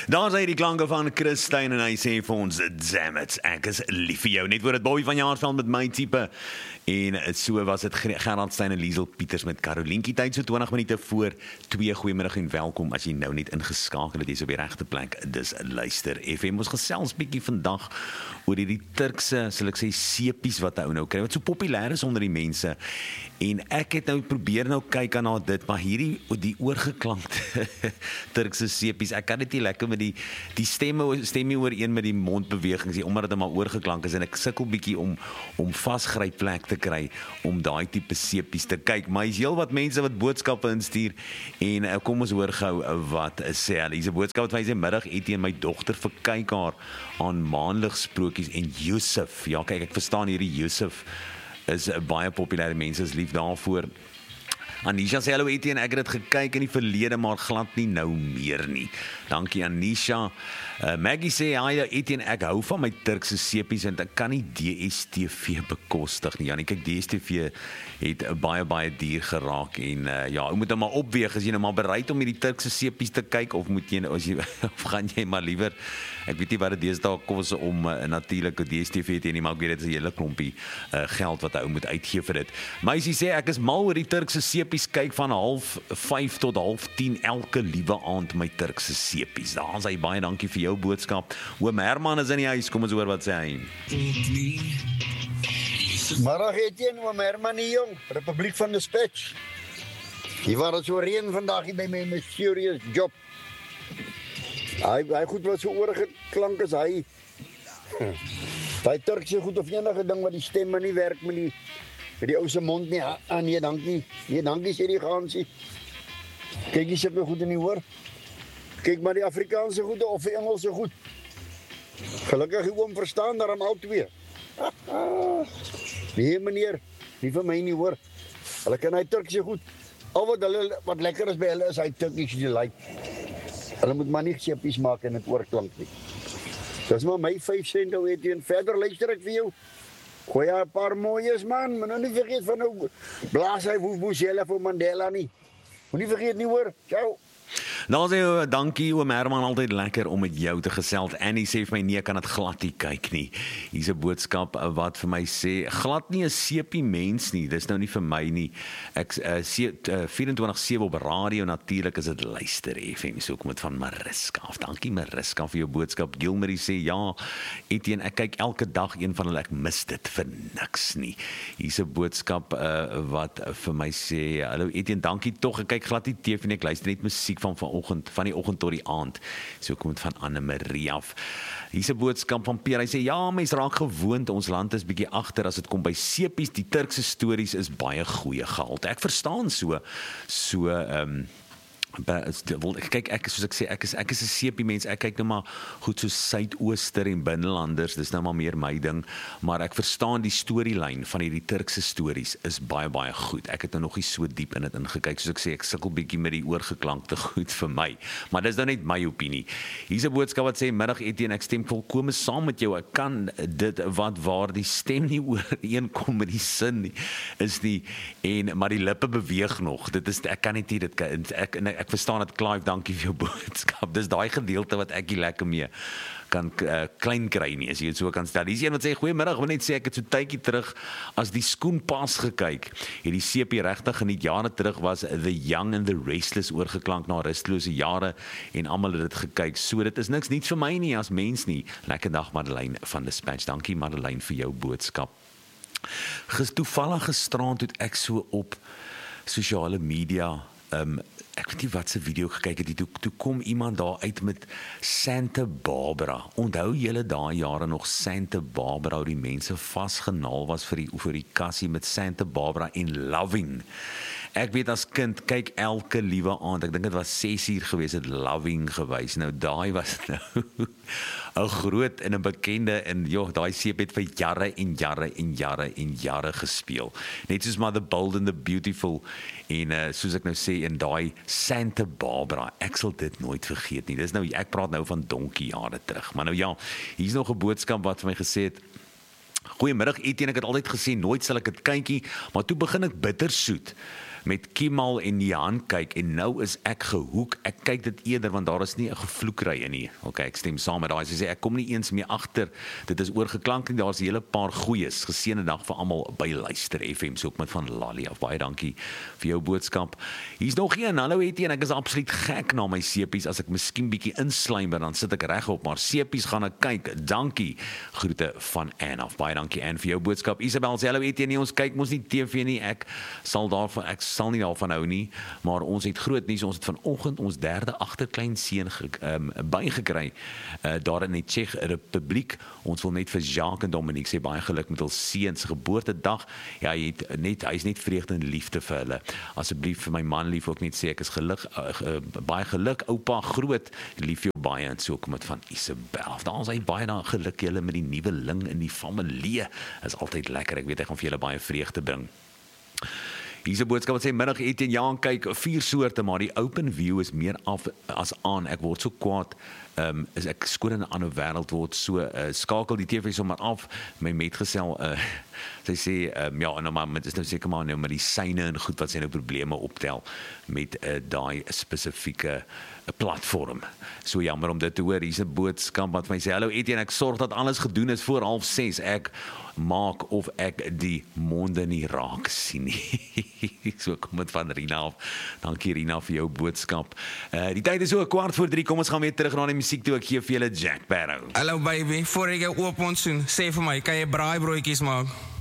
Daar is hy die klanke van Christine en hy sê vir ons, damn it, ek is lief vir jou. Net voor het Bobby van Jaarsveld met my type. En so was het Gerard Stein en Liesel Pieters met Karolientjie tyd, so 20 minute voor 2. Goeiemiddag en welkom as jy nou net ingeskakel het, jy is op die regte plek, dis Luister FM. Ons gesels bietjie vandag oor die Turkse, sal ek sê, sepies wat ou nou kry, wat so populêr is onder die mense. En ek het nou probeer kyk aan dit, maar die oorgeklankte Turkse sepies, ek kan dit nie lekker met die stemme ooreen met die mondbewegings, omdat dit maar oorgeklank is, en ek sukkel bietjie om vasgryp plek te kry, om daai tipe sepies te kyk, maar is heel wat mense wat boodskappe instuur, en kom ons hoor gou wat sê hulle. Hier's 'n boodskap wat hy sê, middag Etienne, my dogter verkyk haar aan maandeligsprokies en Yusuf, ja kyk, ek verstaan hierdie Yusuf is baie populêre, mense is lief daarvoor. Anisha sê, hallo Etienne, ek het dit gekyk in die verlede, maar glad nie nou meer nie. Dankie Anisha. Maggie sê, ja Etienne, ek hou van my Turkse sepies, en ek kan nie DStv bekostig nie. Ja, nie, kyk, DStv het baie duur geraak, en ja, jy moet nou maar opweeg, as jy nou maar bereid om hierdie Turkse sepies te kyk, of moet jy, of gaan jy maar liewer, ek weet nie wat dit deesdae kos om natuurlik DStv te hê nie, maar ek weet dit is 'n hele klompie geld wat hy moet uitgee vir dit. Meisie sê, ek is mal oor die Turkse sepies, kyk van 05:30 tot 09:30 elke liewe aand my Turkse sepies. Daar is hy, baie dankie vir jou boodskap. Oom Herman is in die huis, kom ons hoor wat sê hy. Middag Etienne, oom Herman die jong, Republiek van Dispatch. Hier was het so reën vandag hier by my mysterious job. Hy goed wat so oorgeklank is, hy Turkse goed of enige ding wat die stemme nie werk met die ou se mond nie. Nee, dankie. Nee, dankie sê die gansie. Kyk, jy sit my goed in die hoor. Kyk maar die Afrikaanse goede of die Engelse goed. Gelukkig die oom verstaan daarom al twee. Nee meneer, nie vir my nie hoor. Hulle kan hy Turkse goed. Al wat lekker is by hulle is hy Turkish delight. Hulle moet maar nie sepies maak en het oorklank nie. Dis maar my 5 sent ou Etienne. Verder luister ek vir jou. Gooi 'n paar mooies man, maar nou nie vergeet van nou blaas hy Vuvuzela vir Mandela nie. Moet nie vergeet nie hoor. Ciao. Nou sê, dankie oom Herman, altyd lekker om met jou te gesels. Annie sê vir my, nee, kan dit glad nie kyk nie. Hier's 'n boodskap wat vir my sê, glad nie 'n sepie mens nie, dis nou nie vir my nie. Ek 24/7 op radio, natuurlik is dit Luister FM, so kom dit van Mariska af. Dankie Mariska vir jou boodskap. Gilmarie sê, ja, Etienne, ek kyk elke dag een van hulle, ek mis dit vir niks nie. Hier's 'n boodskap wat vir my sê, hallo Etienne, dankie tog, ek kyk glad nie TV nie, ek luister net musiek van die oggend tot die aand. So kom dit van Anne-Marie af. Hier's 'n boodskap van Pierre. Hy sê, ja, mens raak gewoond, ons land is bietjie agter as dit kom by sepies. Die Turkse stories is baie goeie gehalte. Ek verstaan kyk, soos ek sê, ek is 'n sepie mens, ek kyk nou maar goed so Suidooster en binnelanders, dis nou maar meer my ding, maar ek verstaan die storielyn van hierdie Turkse stories is baie goed. Ek het nou nog nie so diep in dit ingekyk, soos ek sê, ek sukkel bietjie met die oorgeklankte goed vir my, maar dis nou net my opinie. Hier's 'n boodskap wat sê, middag Etienne, ek stem volkome saam met jou, ek kan dit waar die stem nie ooreenkom met die sin nie, is die, maar die lippe beweeg nog, dit is, ek kan net nie, ek verstaan het, Clive, dankie vir jou boodskap. Dis daai gedeelte wat ek nie lekker mee kan klein kry nie, as jy het so kan stel. Hier is een wat sê, goeiemiddag, wil net sê, ek het so tydjie terug, as die skoen pas gekyk, het die sepie regtig in die jare terug was The Young and the Restless oorgeklank na rustelose jare, en almal het dit gekyk, so dit is niks niets vir my nie, as mens nie. Lekker dag Madeleine van Dispatch, dankie Madeleine vir jou boodskap. Toevallig gisterand het ek so op sosiale media, ek weet nie wat se video gekyk het, toe kom iemand daar uit met Santa Barbara. Onthou julle daai jare nog Santa Barbara, hoe die mense vasgenaal was vir die kassie met Santa Barbara en Loving. Ek weet as kind, kyk elke liewe aand, ek dink dit was 6 uur gewees, het Loving gewys. Nou daai was nou 'n groot en 'n bekende, en daai seep het vir jare gespeel. Net soos Mother Bold and the Beautiful, en soos ek nou sê, in daai Santa Barbara, ek sal dit nooit vergeet nie. Dis nou, ek praat nou van donkie jare terug, maar nou ja, hier's nog 'n boodskap wat vir my gesê het, goeiemiddag Etienne, ek het altyd gesê, nooit sal ek dit kykie, maar toe begin ek bittersoet met Kimal en Jan kyk en nou is ek gehoek. Ek kyk dit eerder want daar is nie 'n gevloekry in nie. Okay, ek stem saam met daai. Sy sê ek kom nie eens meer agter. Dit is oorgeklank en daar's 'n hele paar goeies. Geseënde dag vir almal by Luister FM. So ook met van Lali af. Baie dankie vir jou boodskap. Hier's nog een. Hallo Etienne, ek is absoluut gek na my seepies. As ek miskien bietjie insluimer, dan sit ek regop, maar seepies gaan ek kyk. Dankie. Groete van Anne af. Baie dankie Anne vir jou boodskap. Isabel sê hallo Etienne, ons kyk mos nie TV nie. Ek sal nie daarvan hou nie, maar ons het groot nuus. Ons het vanoggend ons derde agterklein seun bygekry daar in die Tsjech Republiek. Ons wil net vir Jacques en Dominique sê baie geluk met hul seun se geboortedag. Ja, hy's net vreugde en liefde vir hulle. Asseblief vir my man lief ook net sê ek is baie geluk oupa groot, lief jou baie en so kom dit van Isabel. Daar is hy baie geluk julle met die nuwe ling in die familie. Is altyd lekker. Ek weet hy gaan vir julle baie vreugde bring. Hier is 'n boodskap wat sê middag Etienne, ja, kyk 4 soorte, maar die open view is meer af as aan. Ek word so kwaad. Is ek skoon in 'n ander wêreld word so skakel die TV sommer af. My metgesel sy sê ja, nou maar dit is nou seker maar nou met die syne en goed wat sy nou probleme optel met daai spesifieke platform. So jammer om dit te hoor. Hier's 'n boodskap wat my sê hallo Etienne, ek sorg dat alles gedoen is voor 5:30. Ek maak of ek die monde nie raak sien nie. So kom dit van Rina af. Dankie Rina vir jou boodskap. Die tyd is so 2:15. Kom ons gaan weer terug na die musiek toe. Ek gee vir julle Jack Sparrow. Hallo baby, voor ek jou oop ontsoen, sê vir my, kan jy braaibroodjies maak?